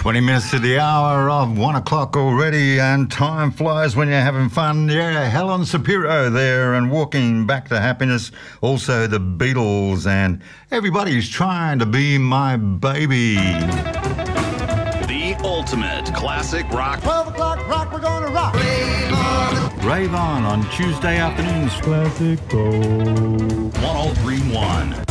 20 minutes to the hour of 1 o'clock already, and time flies when you're having fun. Yeah, Helen Shapiro there and Walking Back to Happiness. Also the Beatles and Everybody's Trying to Be My Baby. The ultimate classic rock. 12 o'clock rock, we're gonna rock. Rave on Tuesday afternoons. Classic Gold. 1031.